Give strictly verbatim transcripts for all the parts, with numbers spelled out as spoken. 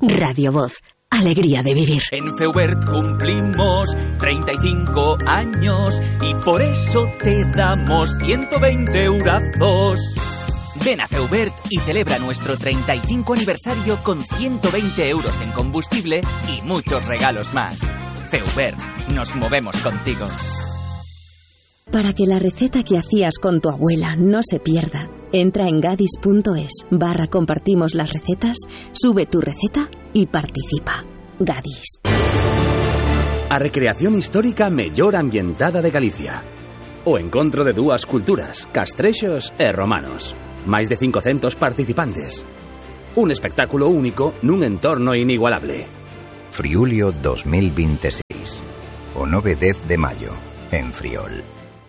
Radio Voz. Alegría de vivir. En Feubert cumplimos treinta y cinco años y por eso te damos ciento veinte eurazos. Ven a Feubert y celebra nuestro treinta y cinco aniversario con ciento veinte euros en combustible y muchos regalos más. Feubert, nos movemos contigo. Para que la receta que hacías con tu abuela no se pierda, entra en gadis.es barra compartimos las recetas, sube tu receta y participa. Gadis. A recreación histórica mellor ambientada de Galicia. O encontro de dúas culturas, castrexos e romanos. Máis de cincocentos participantes. Un espectáculo único nun entorno inigualable. Friulio dos mil veintiséis. O nove e dez de maio, en Friol.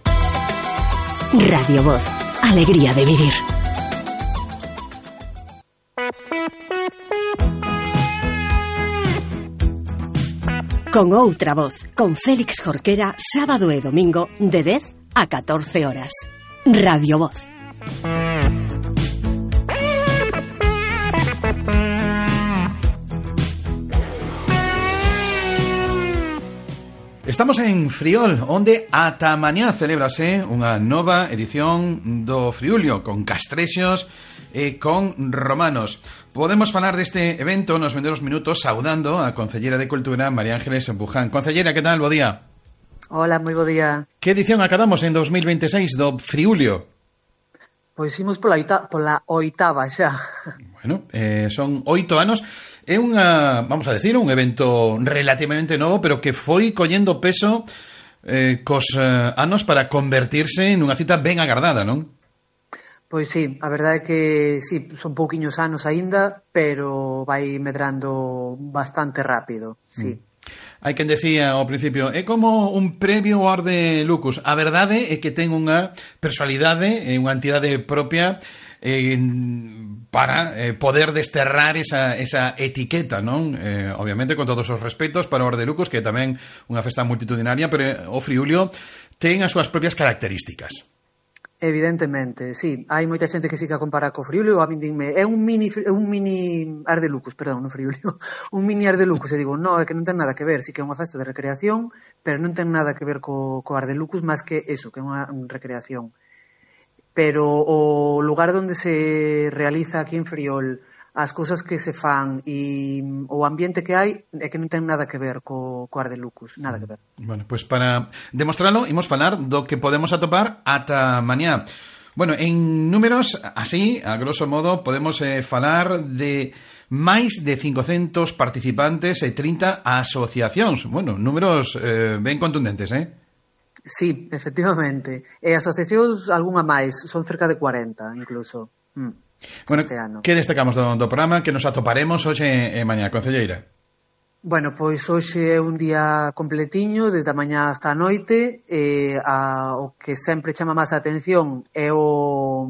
Radio Voz. Alegría de vivir. Con outra voz, con Félix Jorquera, sábado e domingo, de dez a catorce horas. Radio Voz. Estamos en Friol, onde ata mañá celébrase unha nova edición do Friulio, con castrexos e con romanos. Podemos falar deste evento nos vindeiros minutos saudando a Concellera de Cultura, María Ángeles Buján. Concellera, que tal? Bo día. Hola, moi bo día. Que edición acabamos en dos mil veintiséis do Friulio? Pois imos pola, oita, pola oitava xa. Bueno, eh, son oito anos. É unha, vamos a decir, un evento relativamente novo, pero que foi collendo peso eh, cos eh, anos para convertirse nunha cita ben agardada, non? Pois sí, a verdade é que sí, son pouquiños anos aínda, pero vai medrando bastante rápido, sí. Mm. Hai quen decía ao principio, é como un previo ao Arde Lucus. A verdade é que ten unha personalidade, unha entidade propia eh, para eh, poder desterrar esa, esa etiqueta, non? Eh, obviamente con todos os respetos para o Arde Lucus, que é tamén unha festa multitudinaria, pero o Friulio ten as súas propias características. Evidentemente, sí. Hai moita xente que sí que a compara co Friulio, a min dime, é un mini un mini Arde Lucus, perdón, non Friulio, un mini Arde Lucus, e digo, no, é que non ten nada que ver, sí que é unha festa de recreación, pero non ten nada que ver co, co Arde Lucus, máis que eso, que é unha recreación. Pero o lugar onde se realiza aquí en Friol, as cousas que se fan e o ambiente que hai é que non ten nada que ver co, co Arde Lucus, nada que ver. Bueno, pois pues para demostralo, imos falar do que podemos atopar ata mañá. Bueno, en números, así, a grosso modo, podemos eh, falar de máis de cincocentos participantes e trinta asociacións. Bueno, números eh, ben contundentes, eh? Sí, efectivamente. E asociacións, algunha máis, son cerca de cuarenta, incluso. Mm. Bueno, este ano. Que destacamos do, do programa que nos atoparemos hoxe e mañá, concelleira? Bueno, pois hoxe é un día completiño, desde a mañá hasta a noite, e a, o que sempre chama máis a atención é o...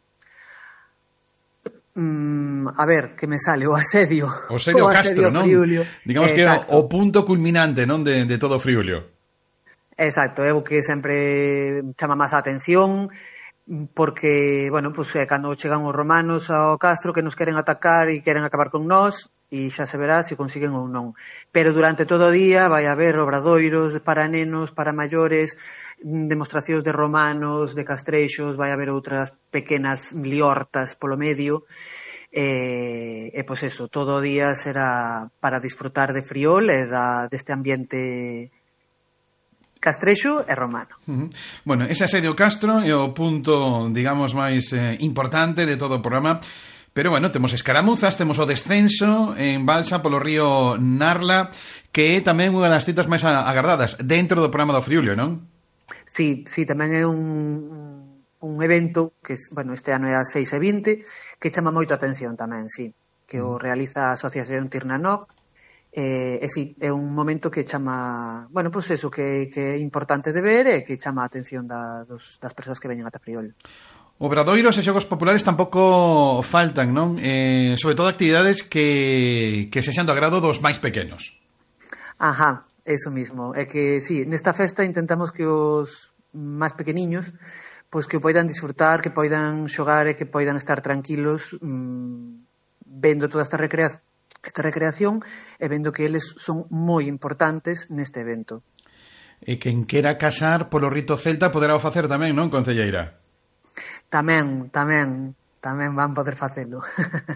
Mm, a ver, que me sale, o asedio. O asedio, o asedio Castro, non? Friulio. Digamos Exacto. que é o punto culminante, non, de, de todo o Friulio. Exacto, é o que sempre chama máis a atención, porque, bueno, pues, eh, cando chegan os romanos ao Castro que nos queren atacar e queren acabar con nós, e xa se verá se consiguen ou non. Pero durante todo o día vai haber obradoiros para nenos, para maiores, demostracións de romanos, de castrexos, vai haber outras pequenas liortas polo medio, e, e pois eso, todo o día será para disfrutar de Friol e da, deste ambiente castrexo e romano. Uh-huh. Bueno, ese asedio Castro é o punto, digamos, máis eh, importante de todo o programa. Pero, bueno, temos escaramuzas, temos o descenso en balsa polo río Narla, que é tamén unha das citas máis agardadas dentro do programa do Friulio, non? Sí, sí, tamén é un, un evento que, bueno, este ano é a seis e vinte, que chama moito a atención tamén, sí, que o realiza a Asociación Tirnanog. E, e sí, é un momento que chama, bueno, pois pues eso, que, que é importante de ver e que chama a atención da, dos, das persoas que veñen ata Friol. Obradoiros e xogos populares tampouco faltan, non? Eh, sobre todo actividades que, que sexan do agrado dos máis pequenos. Ajá, eso mismo. É que, sí, nesta festa intentamos que os máis pequeniños pois que o poidan disfrutar, que poidan xogar e que poidan estar tranquilos mmm, vendo toda esta recreación esta recreación e vendo que eles son moi importantes neste evento. E quen quera casar polo rito celta poderá o facer tamén, non, concelleira? Tamén, tamén, tamén van poder facelo.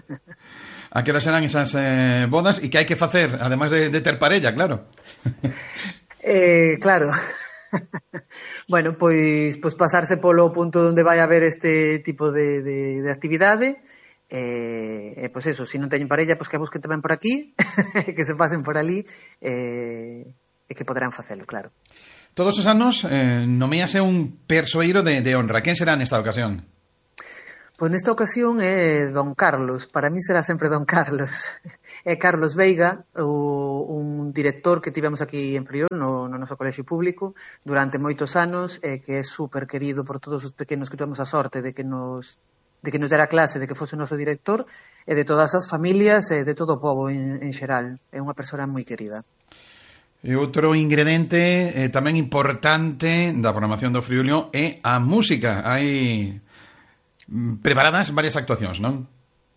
A que hora serán esas eh, bodas e que hai que facer, ademais de, de ter parella, claro? eh, claro. Bueno, pois, pois pasarse polo punto onde vai haber este tipo de, de, de actividade. E, eh, pois eso, se non teñen parella, pois que busquen tamén por aquí, que se pasen por ali, eh, e que poderán facelo, claro. Todos os anos eh, nomease un persoeiro de, de honra. Quen será nesta ocasión? Pois nesta ocasión é Don Carlos. Para mí será sempre Don Carlos. É Carlos Veiga, o, un director que tivemos aquí en Friol, no, no noso colexio público, durante moitos anos, e que é super querido por todos os pequenos que tuvemos a sorte de que nos de que nos dera clase, de que fose o noso director, e de todas as familias e de todo o pobo en, en xeral. É unha persoa moi querida. E outro ingrediente eh, tamén importante da programación do Friulio é a música. Hai preparadas varias actuacións, non?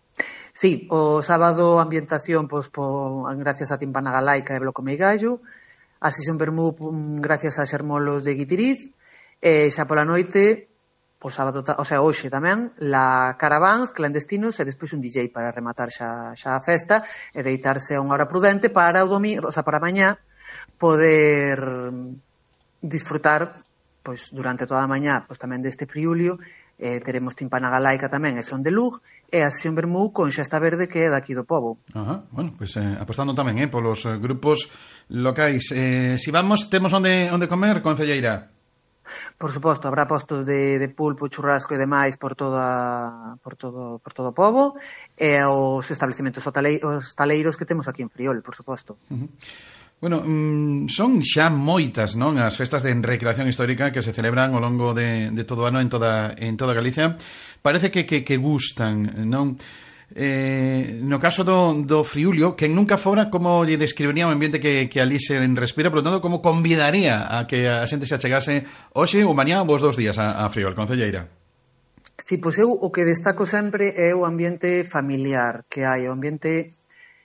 Sí, o sábado ambientación pois, po, gracias a Timpana Galaica e Bloco Meigallo, a sesión Bermú gracias a Xermolos de Guitiriz, e xa pola noite, o sábado, o sea, hoxe tamén, la Caravans, clandestinos, e despois un D J para rematar xa, xa a festa e deitarse a unha hora prudente para o domingo, o sea, para mañá, poder disfrutar pois durante toda a mañá pois tamén deste Friulio. Eh, teremos Timpana Galaica tamén e Son de Lug e a sesión Bermú con Xesta Verde que é daqui do pobo. Ajá, bueno, pois pues, eh, apostando tamén eh, polos eh, grupos locais. Eh, si vamos, temos onde, onde comer, concelleira? Por suposto, habrá postos de, de pulpo, churrasco e demais por toda por todo por todo o pobo e os establecementos hostaleiros que temos aquí en Friol, por suposto. Uh-huh. Bueno, mmm, son xa moitas, non, as festas de recreación histórica que se celebran ao longo de, de todo o ano en toda en toda Galicia. Parece que que, que gustan, non? Eh, no caso do, do Friulio, que nunca fora, como lle describiría o ambiente que, que ali se respira, por lo tanto, como convidaría a que a xente se achegase hoxe ou mañá vos dos días a, a Friol, concelleira? Sí, pois eu o que destaco sempre é o ambiente familiar que hai, o ambiente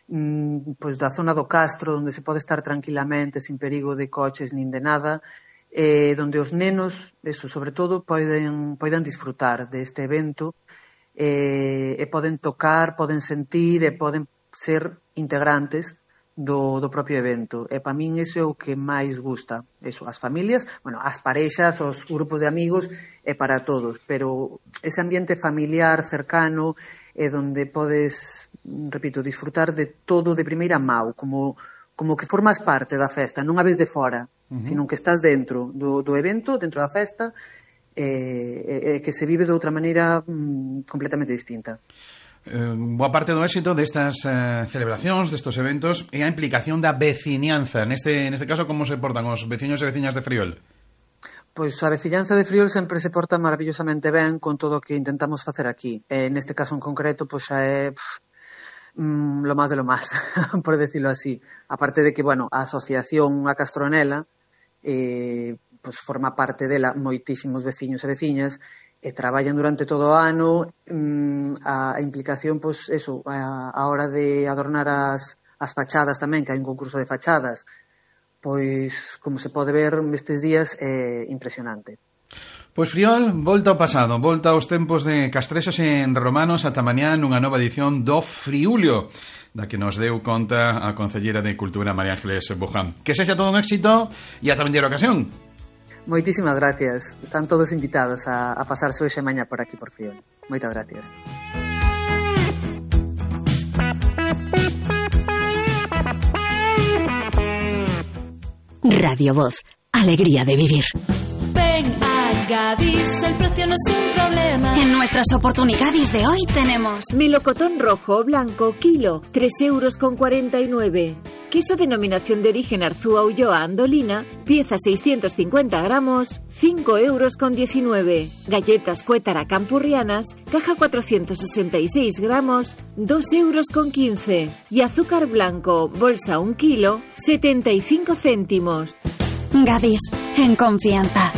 mm, pois da zona do Castro, onde se pode estar tranquilamente, sin perigo de coches nin de nada, eh, donde os nenos, eso, sobre todo, poden, poden disfrutar deste evento, E, e poden tocar, poden sentir e poden ser integrantes do, do propio evento. E para min iso é o que máis gusta. Eso, as familias, bueno, as parexas, os grupos de amigos, é para todos. Pero ese ambiente familiar, cercano, é donde podes, repito, disfrutar de todo de primeira mão, como, como que formas parte da festa, non a vez de fora, uh-huh. sino que estás dentro do, do evento, dentro da festa, Eh, eh, que se vive de outra maneira mm, completamente distinta. Eh, boa parte do éxito destas eh, celebracións, destos eventos, é a implicación da veciñanza. Neste, neste caso, como se portan os veciños e veciñas de Friol? Pois a veciñanza de Friol sempre se porta maravillosamente ben con todo o que intentamos facer aquí. Eh, neste caso en concreto, pois xa é pff, mm, lo máis de lo máis, por decirlo así. Aparte de que, bueno, a asociación A Castronela eh, pois forma parte dela moitísimos veciños e veciñas e traballan durante todo o ano, mmm, a, a implicación, pois eso, a, a hora de adornar as, as fachadas tamén, que hai un concurso de fachadas, pois, como se pode ver nestes días, é impresionante. Pois Friol, volta ao pasado, volta aos tempos de Castrexos en Romanos ata mañá nunha nova edición do Friulio, da que nos deu conta a Concellera de Cultura María Ángeles Buján. Que sexa todo un éxito e ata vindeira ocasión. Moitísimas gracias. Están todos invitados a, a pasarse hoxe mañá por aquí por Friol. Moitas gracias. Radio Voz. Alegría de vivir. Ven a Gadis, el precio no es un problema. En nuestras oportunidades de hoy tenemos melocotón rojo o blanco, kilo, tres euros con cuarenta y nueve. Queso denominación de origen Arzúa Ulloa Andolina, pieza seiscientos cincuenta gramos, cinco euros con diecinueve. Galletas Cuétara Campurrianas, caja cuatrocientos sesenta y seis gramos, dos euros con quince. Y azúcar blanco, bolsa un kilo, setenta y cinco céntimos. Gadis, en confianza.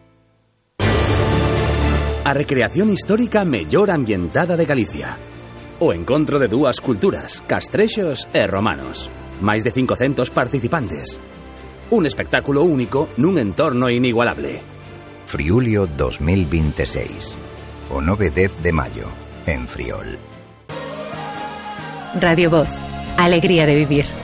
A recreación histórica mellor ambientada de Galicia. O encontro de dúas culturas, castrexos e romanos. Máis de cincocentos participantes. Un espectáculo único nun entorno inigualable. Friulio dos mil veintiséis. O nove e dez de maio, en Friol. Radio Voz. Alegría de vivir.